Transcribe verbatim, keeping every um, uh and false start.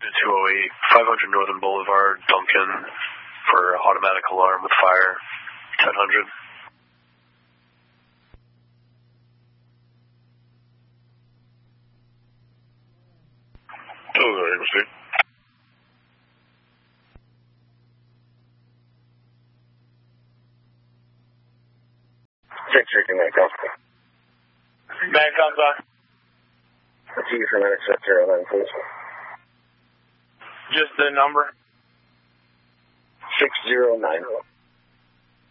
two oh eight, five hundred Northern Boulevard, Duncan, for automatic alarm with fire, ten hundred. Oh, sorry, mistake. Victor, can I come? Back on, bud. What's you for minute six zero nine, please? Just the number? six zero nine.